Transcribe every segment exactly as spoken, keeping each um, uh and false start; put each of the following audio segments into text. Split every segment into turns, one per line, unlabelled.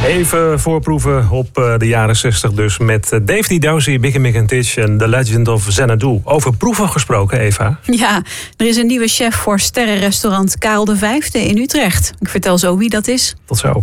Even voorproeven op uh, de jaren zestig dus met uh, Dave D. Dousey, Biggie Mick and Titch en The Legend of Xanadu. Over proeven gesproken, Eva.
Ja, er is een nieuwe chef voor sterrenrestaurant Karel de Vijfde in Utrecht. Ik vertel zo wie dat is.
Tot zo.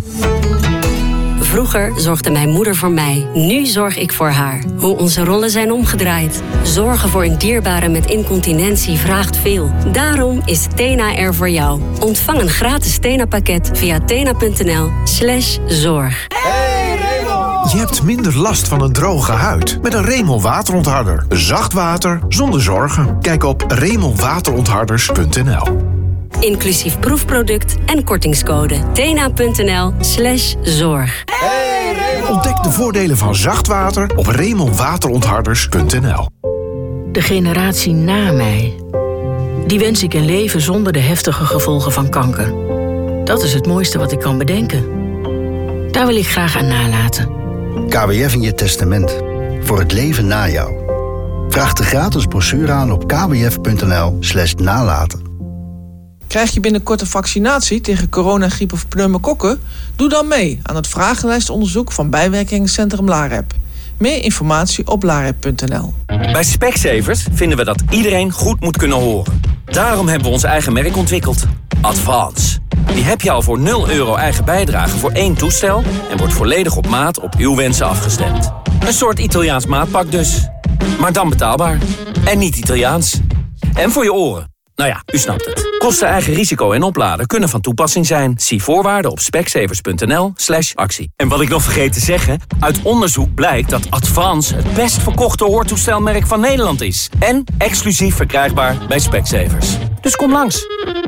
Vroeger zorgde mijn moeder voor mij. Nu zorg ik voor haar. Hoe onze rollen zijn omgedraaid. Zorgen voor een dierbare met incontinentie vraagt veel. Daarom is Tena er voor jou. Ontvang een gratis Tena-pakket via tena.nl slash zorg.
Hey Remel! Je hebt minder last van een droge huid met een Remel waterontharder. Zacht water zonder zorgen. Kijk op remel waterontharders punt n l.
Inclusief proefproduct en kortingscode. Tena.nl slash zorg.
Ontdek de voordelen van zacht water op remel waterontharders punt n l.
De generatie na mij. Die wens ik een leven zonder de heftige gevolgen van kanker. Dat is het mooiste wat ik kan bedenken. Daar wil ik graag aan nalaten.
K W F in je testament. Voor het leven na jou. Vraag de gratis brochure aan op kwf.nl slash nalaten.
Krijg je binnenkort een vaccinatie tegen corona, griep of pneumokokken? Doe dan mee aan het vragenlijstonderzoek van bijwerkingencentrum LAREP. Meer informatie op larep punt n l.
Bij Specsavers vinden we dat iedereen goed moet kunnen horen. Daarom hebben we ons eigen merk ontwikkeld. Advance. Die heb je al voor nul euro eigen bijdrage voor één toestel en wordt volledig op maat op uw wensen afgestemd. Een soort Italiaans maatpak dus. Maar dan betaalbaar. En niet Italiaans. En voor je oren. Nou ja, u snapt het. Kosten, eigen risico en opladen kunnen van toepassing zijn. Zie voorwaarden op specsavers.nl slash actie. En wat ik nog vergeet te zeggen, uit onderzoek blijkt dat Advance het best verkochte hoortoestelmerk van Nederland is. En exclusief verkrijgbaar bij Specsavers. Dus kom langs.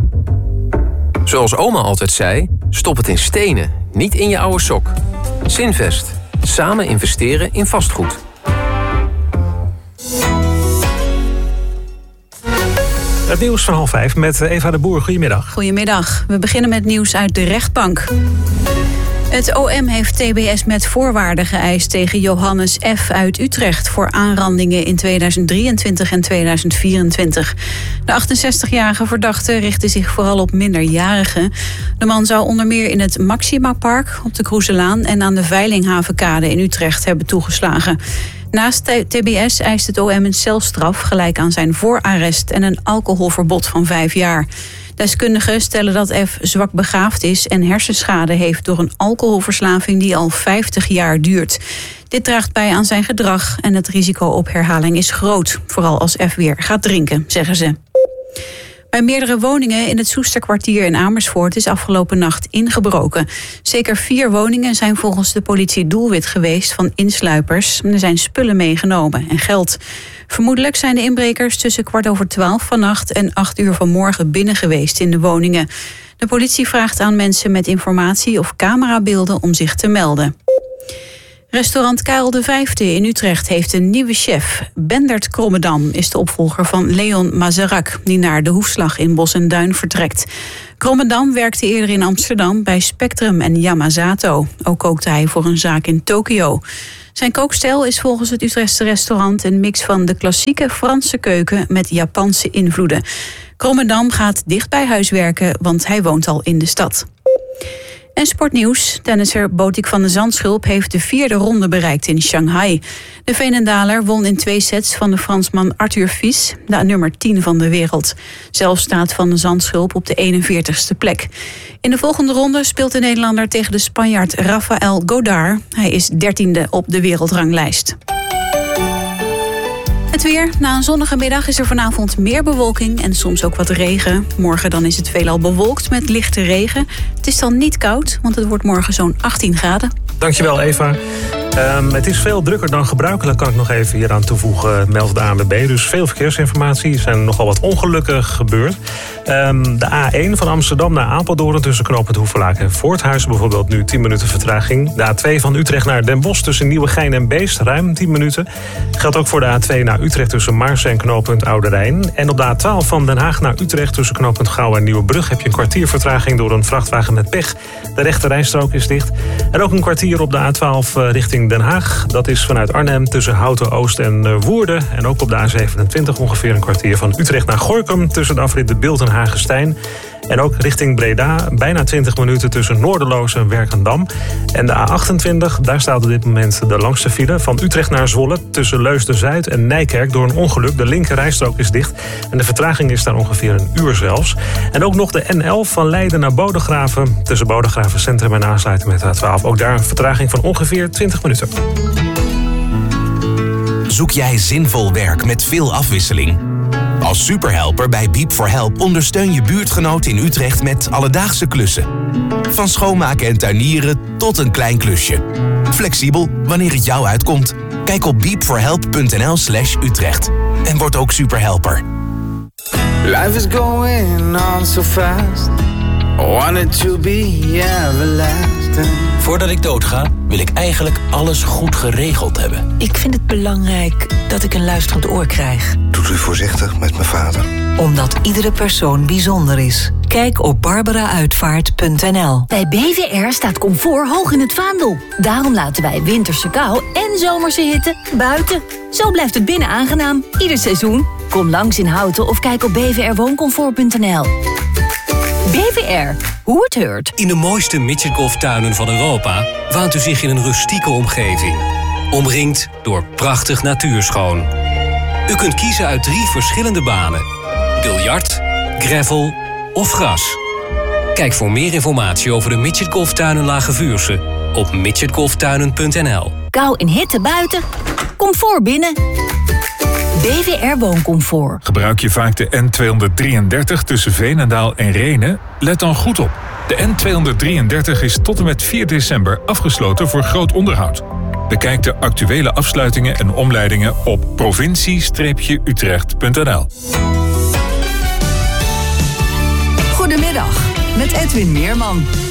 Zoals oma altijd zei, stop het in stenen, niet in je oude sok. Zinvest. Samen investeren in vastgoed.
Het nieuws van half vijf met Eva de Boer. Goedemiddag.
Goedemiddag. We beginnen met nieuws uit de rechtbank. Het O M heeft T B S met voorwaarden geëist tegen Johannes F. uit Utrecht voor aanrandingen in tweeduizend drieëntwintig en tweeduizend vierentwintig. De achtenzestigjarige verdachte richtte zich vooral op minderjarigen. De man zou onder meer in het Maxima Park, op de Kroeselaan en aan de Veilinghavenkade in Utrecht hebben toegeslagen. Naast T B S eist het O M een celstraf gelijk aan zijn voorarrest en een alcoholverbod van vijf jaar. Deskundigen stellen dat F zwak begaafd is en hersenschade heeft door een alcoholverslaving die al vijftig jaar duurt. Dit draagt bij aan zijn gedrag en het risico op herhaling is groot. Vooral als F weer gaat drinken, zeggen ze. Bij meerdere woningen in het Soesterkwartier in Amersfoort is afgelopen nacht ingebroken. Zeker vier woningen zijn volgens de politie doelwit geweest van insluipers. Er zijn spullen meegenomen en geld. Vermoedelijk zijn de inbrekers tussen kwart over twaalf vannacht en acht uur vanmorgen binnen geweest in de woningen. De politie vraagt aan mensen met informatie of camerabeelden om zich te melden. Restaurant Karel de Vijfde in Utrecht heeft een nieuwe chef. Bendert Krommedam is de opvolger van Leon Mazarak, die naar de Hoefslag in Bos en Duin vertrekt. Krommedam werkte eerder in Amsterdam bij Spectrum en Yamazato. Ook kookte hij voor een zaak in Tokio. Zijn kookstijl is volgens het Utrechtse restaurant een mix van de klassieke Franse keuken met Japanse invloeden. Krommedam gaat dicht bij huis werken, want hij woont al in de stad. En sportnieuws. Tennisser Botik van de Zandschulp heeft de vierde ronde bereikt in Shanghai. De Veenendaler won in twee sets van de Fransman Arthur Fils, de nummer tien van de wereld. Zelf staat Van de Zandschulp op de eenenveertigste plek. In de volgende ronde speelt de Nederlander tegen de Spanjaard Rafael Godard. Hij is dertiende op de wereldranglijst. Het weer. Na een zonnige middag is er vanavond meer bewolking en soms ook wat regen. Morgen dan is het veelal bewolkt met lichte regen. Het is dan niet koud, want het wordt morgen zo'n achttien graden.
Dankjewel, Eva. Um, het is veel drukker dan gebruikelijk, kan ik nog even hieraan toevoegen, meldt de A N W B. Dus veel verkeersinformatie. Er zijn nogal wat ongelukken gebeurd. Um, de A één van Amsterdam naar Apeldoorn tussen knooppunt Hoevelaak en Voorthuizen bijvoorbeeld nu tien minuten vertraging. De A twee van Utrecht naar Den Bosch tussen Nieuwegein en Beest ruim tien minuten. Geldt ook voor de A twee naar Utrecht tussen Maarsen en knooppunt Oude Rijn. En op de A twaalf van Den Haag naar Utrecht tussen knooppunt Gouwen en Nieuwebrug heb je een kwartier vertraging door een vrachtwagen met pech. De rechte rijstrook is dicht. En ook een kwartier op de A twaalf richting Den Haag. Dat is vanuit Arnhem tussen Houten Oost en Woerden. En ook op de A zevenentwintig ongeveer een kwartier van Utrecht naar Gorinchem tussen de afrit De Bilt en Hagestein. En ook richting Breda bijna twintig minuten tussen Noorderloos en Werkendam. En de A achtentwintig, daar staat op dit moment de langste file. Van Utrecht naar Zwolle tussen Leusden-Zuid en Nijkerk door een ongeluk. De linker rijstrook is dicht en de vertraging is daar ongeveer een uur zelfs. En ook nog de N elf van Leiden naar Bodegraven. Tussen Bodegraven Centrum en aansluiten met de A twaalf. Ook daar een vertraging van ongeveer twintig minuten.
Zoek jij zinvol werk met veel afwisseling? Als superhelper bij Beep for Help ondersteun je buurtgenoten in Utrecht met alledaagse klussen. Van schoonmaken en tuinieren tot een klein klusje. Flexibel wanneer het jou uitkomt. Kijk op beep for help punt n l slash Utrecht. En word ook superhelper.
Life is going on so fast. I want it to be everlasting.
Voordat ik doodga, wil ik eigenlijk alles goed geregeld hebben.
Ik vind het belangrijk dat ik een luisterend oor krijg.
Doet u voorzichtig met mijn vader.
Omdat iedere persoon bijzonder is. Kijk op barbara uitvaart punt n l.
Bij B V R staat comfort hoog in het vaandel. Daarom laten wij winterse kou en zomerse hitte buiten. Zo blijft het binnen aangenaam, ieder seizoen. Kom langs in Houten of kijk op b v r wooncomfort punt n l. B V R, hoe het heurt.
In de mooiste midgetgolftuinen van Europa waant u zich in een rustieke omgeving. Omringd door prachtig natuurschoon. U kunt kiezen uit drie verschillende banen. Biljart, gravel of gras. Kijk voor meer informatie over de midgetgolftuinen Lage Vuursche op midgetgolftuinen punt n l.
Kou en hitte buiten, comfort binnen. B V R Wooncomfort.
Gebruik je vaak de N tweehonderddrieëndertig tussen Veenendaal en Rhenen? Let dan goed op. De N tweehonderddrieëndertig is tot en met vier december afgesloten voor groot onderhoud. Bekijk de actuele afsluitingen en omleidingen op provincie Utrecht punt n l.
Goedemiddag, met Edwin Meerman.